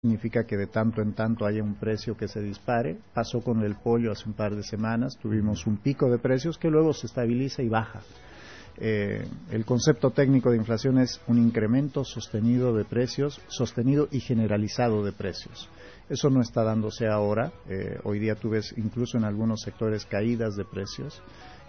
significa que de tanto en tanto haya un precio que se dispare. Pasó con el pollo hace un par de semanas, tuvimos un pico de precios que luego se estabiliza y baja. El concepto técnico de inflación es un incremento sostenido de precios, sostenido y generalizado de precios. Eso no está dándose ahora. Hoy día tú ves incluso en algunos sectores caídas de precios,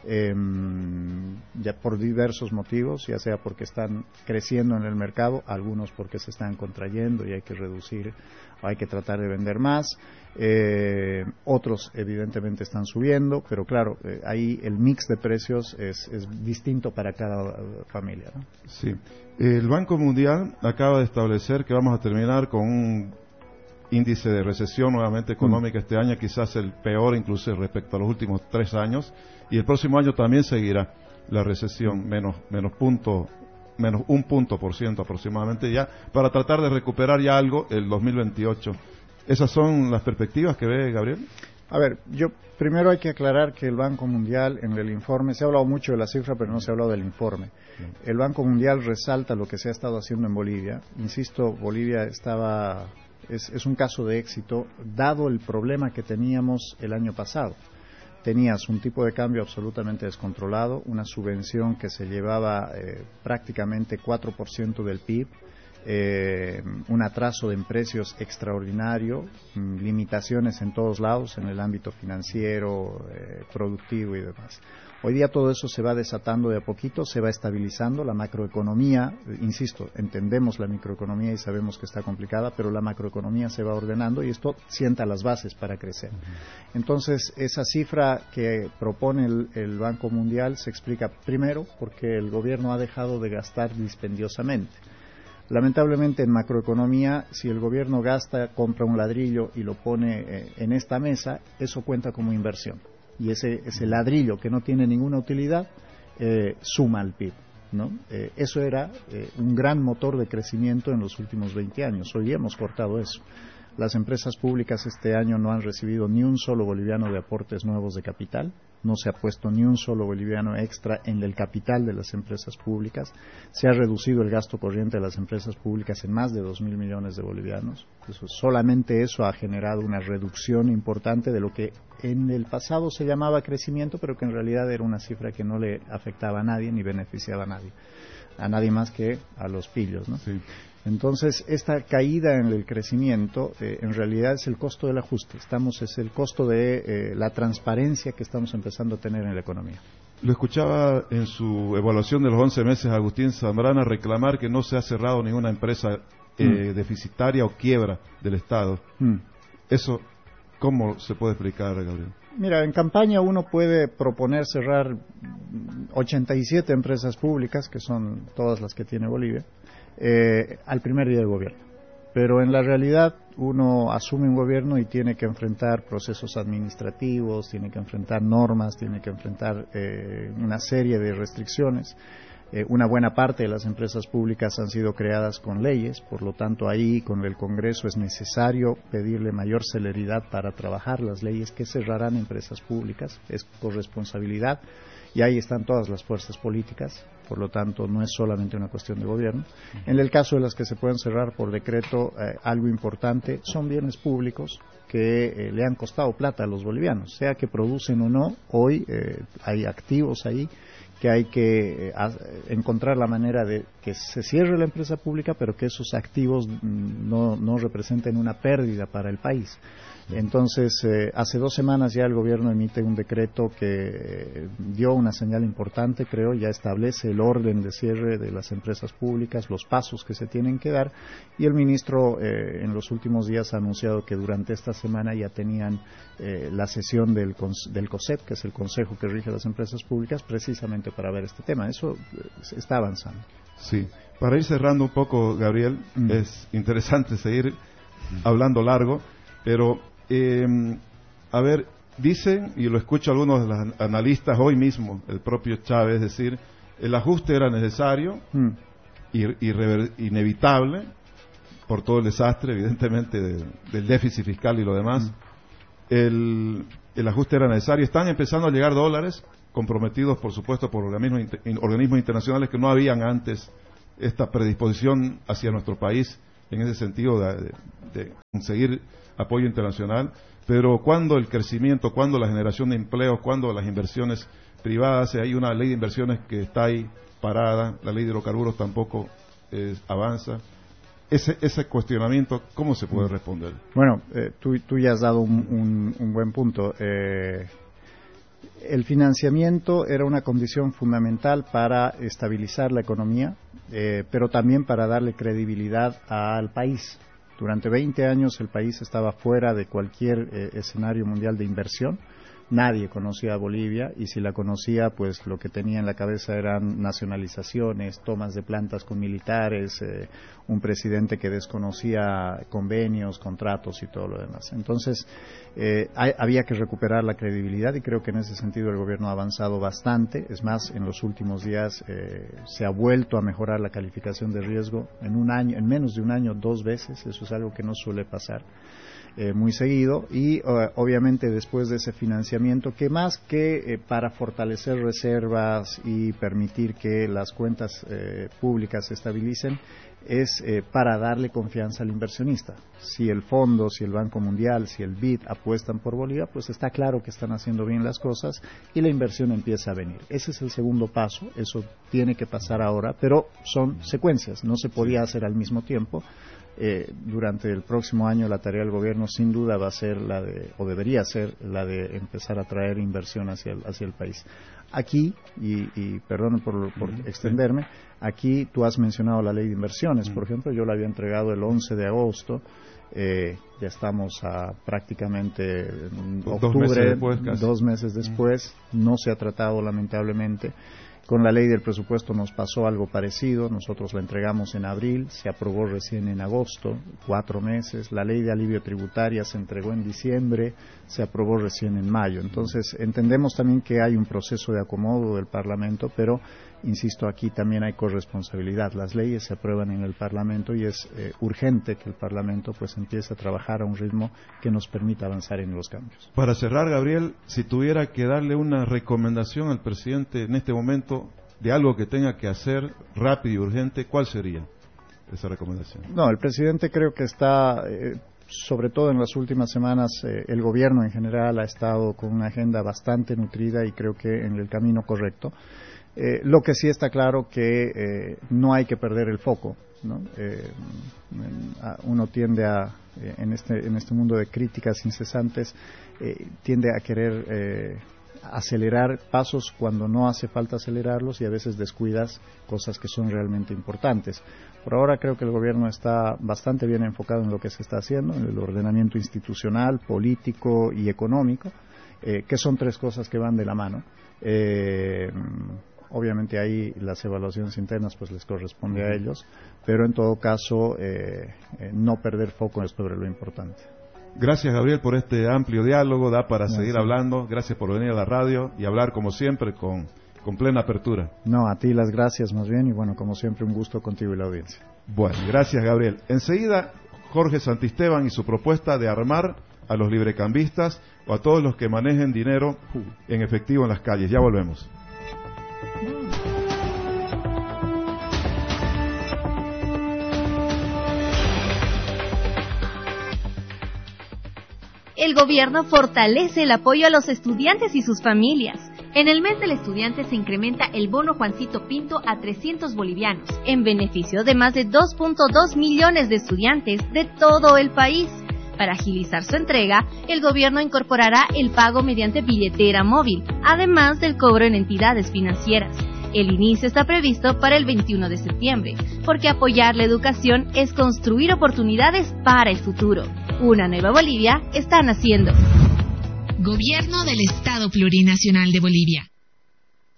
ya por diversos motivos, ya sea porque están creciendo en el mercado, algunos porque se están contrayendo y hay que reducir, hay que tratar de vender más, otros evidentemente están subiendo, pero claro, ahí el mix de precios es distinto para cada familia, ¿no? Sí. El Banco Mundial acaba de establecer que vamos a terminar con un índice de recesión nuevamente económica este año, quizás el peor incluso respecto a los últimos 3 años, y el próximo año también seguirá la recesión, menos 1% aproximadamente, ya para tratar de recuperar ya algo el 2028. ¿Esas son las perspectivas que ve Gabriel? A ver, primero hay que aclarar que el Banco Mundial en el informe, se ha hablado mucho de la cifra, pero no se ha hablado del informe. El Banco Mundial resalta lo que se ha estado haciendo en Bolivia. Insisto, Bolivia es un caso de éxito, dado el problema que teníamos el año pasado. Tenías un tipo de cambio absolutamente descontrolado, una subvención que se llevaba prácticamente 4% del PIB, un atraso en precios extraordinario, limitaciones en todos lados, en el ámbito financiero, productivo y demás. Hoy día todo eso se va desatando de a poquito, se va estabilizando, la macroeconomía, insisto, entendemos la microeconomía y sabemos que está complicada, pero la macroeconomía se va ordenando y esto sienta las bases para crecer. Entonces, esa cifra que propone el Banco Mundial se explica primero porque el gobierno ha dejado de gastar dispendiosamente. Lamentablemente en macroeconomía, si el gobierno compra un ladrillo y lo pone en esta mesa, eso cuenta como inversión. Y ese ladrillo que no tiene ninguna utilidad suma al PIB, ¿no? Eso era un gran motor de crecimiento en los últimos 20 años. Hoy día hemos cortado eso. Las empresas públicas este año no han recibido ni un solo boliviano de aportes nuevos de capital, no se ha puesto ni un solo boliviano extra en el capital de las empresas públicas, se ha reducido el gasto corriente de las empresas públicas en más de 2.000 millones de bolivianos. Solamente eso ha generado una reducción importante de lo que en el pasado se llamaba crecimiento, pero que en realidad era una cifra que no le afectaba a nadie ni beneficiaba a nadie más que a los pillos, ¿no? Sí. Entonces, esta caída en el crecimiento en realidad es el costo del ajuste. Es el costo de la transparencia que estamos empezando a tener en la economía. Lo escuchaba en su evaluación de los 11 meses a Agustín Zambrana reclamar que no se ha cerrado ninguna empresa deficitaria o quiebra del Estado. Eso, ¿cómo se puede explicar, Gabriel? Mira, en campaña uno puede proponer cerrar 87 empresas públicas, que son todas las que tiene Bolivia, al primer día del gobierno. Pero en la realidad uno asume un gobierno y tiene que enfrentar procesos administrativos, tiene que enfrentar normas, tiene que enfrentar una serie de restricciones. Una buena parte de las empresas públicas han sido creadas con leyes, por lo tanto ahí con el Congreso es necesario pedirle mayor celeridad para trabajar las leyes que cerrarán empresas públicas, es corresponsabilidad. Y ahí están todas las fuerzas políticas, por lo tanto no es solamente una cuestión de gobierno. En el caso de las que se pueden cerrar por decreto, algo importante, son bienes públicos que le han costado plata a los bolivianos, sea que producen o no. Hoy hay activos ahí que hay que encontrar la manera de que se cierre la empresa pública, pero que esos activos no representen una pérdida para el país. Entonces, hace 2 semanas ya el gobierno emite un decreto que dio una señal importante, creo, ya establece el orden de cierre de las empresas públicas, los pasos que se tienen que dar, y el ministro en los últimos días ha anunciado que durante esta semana ya tenían la sesión del COSEP, que es el consejo que rige las empresas públicas, precisamente para ver este tema. Eso está avanzando. Sí. Para ir cerrando un poco, Gabriel, es interesante seguir hablando largo, pero a ver, dicen, y lo escucho a algunos de los analistas hoy mismo, el propio Chávez, decir, el ajuste era necesario, inevitable, por todo el desastre, evidentemente, del déficit fiscal y lo demás. El ajuste era necesario. Están empezando a llegar dólares, comprometidos, por supuesto, por organismos internacionales que no habían antes esta predisposición hacia nuestro país en ese sentido de conseguir apoyo internacional, pero cuando el crecimiento, cuando la generación de empleos, cuando las inversiones privadas, hay una ley de inversiones que está ahí parada, la ley de hidrocarburos tampoco avanza. Ese cuestionamiento, ¿cómo se puede responder? Bueno, tú ya has dado un buen punto. El financiamiento era una condición fundamental para estabilizar la economía, pero también para darle credibilidad al país. Durante 20 años el país estaba fuera de cualquier escenario mundial de inversión. Nadie conocía a Bolivia, y si la conocía, pues lo que tenía en la cabeza eran nacionalizaciones, tomas de plantas con militares, un presidente que desconocía convenios, contratos y todo lo demás. Entonces, había que recuperar la credibilidad, y creo que en ese sentido el gobierno ha avanzado bastante. Es más, en los últimos días se ha vuelto a mejorar la calificación de riesgo en un año, en menos de un año, 2 veces. Eso es algo que no suele pasar muy seguido, y obviamente después de ese financiamiento, que más que para fortalecer reservas y permitir que las cuentas públicas se estabilicen, es para darle confianza al inversionista. Si el fondo, si el Banco Mundial, si el BID apuestan por Bolivia, pues está claro que están haciendo bien las cosas y la inversión empieza a venir. Ese es el segundo paso, eso tiene que pasar ahora, pero son secuencias, no se podía hacer al mismo tiempo. Durante el próximo año la tarea del gobierno sin duda va a ser o debería ser la de empezar a traer inversión hacia el país. Aquí, y perdón por extenderme, aquí tú has mencionado la ley de inversiones, por ejemplo. Yo la había entregado el 11 de agosto, ya estamos a prácticamente octubre, 2 meses después, no se ha tratado lamentablemente. Con la ley del presupuesto nos pasó algo parecido. Nosotros la entregamos en abril, se aprobó recién en agosto, 4 meses. La ley de alivio tributaria se entregó en diciembre, se aprobó recién en mayo. Entonces, entendemos también que hay un proceso de acomodo del Parlamento, pero, insisto, aquí también hay corresponsabilidad. Las leyes se aprueban en el Parlamento y es urgente que el Parlamento pues empiece a trabajar a un ritmo que nos permita avanzar en los cambios. Para cerrar, Gabriel, si tuviera que darle una recomendación al presidente en este momento de algo que tenga que hacer rápido y urgente, ¿cuál sería esa recomendación? No, el presidente creo que está, sobre todo en las últimas semanas, el gobierno en general ha estado con una agenda bastante nutrida y creo que en el camino correcto. Lo que sí está claro que no hay que perder el foco, ¿no? Uno tiende en este mundo de críticas incesantes, tiende a querer acelerar pasos cuando no hace falta acelerarlos, y a veces descuidas cosas que son realmente importantes. Por ahora creo que el gobierno está bastante bien enfocado en lo que se está haciendo, en el ordenamiento institucional, político y económico, que son 3 cosas que van de la mano. Obviamente ahí las evaluaciones internas pues les corresponde a ellos, pero en todo caso no perder foco sobre lo importante. Gracias, Gabriel, por este amplio diálogo. Da para seguir hablando. Gracias por venir a la radio y hablar, como siempre, con plena apertura. No, a ti las gracias más bien, y bueno, como siempre, un gusto contigo y la audiencia. Bueno, gracias, Gabriel. Enseguida, Jorge Santisteban y su propuesta de armar a los librecambistas o a todos los que manejen dinero en efectivo en las calles. Ya volvemos. El gobierno fortalece el apoyo a los estudiantes y sus familias. En el mes del estudiante se incrementa el bono Juancito Pinto a 300 bolivianos, en beneficio de más de 2.2 millones de estudiantes de todo el país. Para agilizar su entrega, el gobierno incorporará el pago mediante billetera móvil, además del cobro en entidades financieras. El inicio está previsto para el 21 de septiembre, porque apoyar la educación es construir oportunidades para el futuro. Una nueva Bolivia está naciendo. Gobierno del Estado Plurinacional de Bolivia.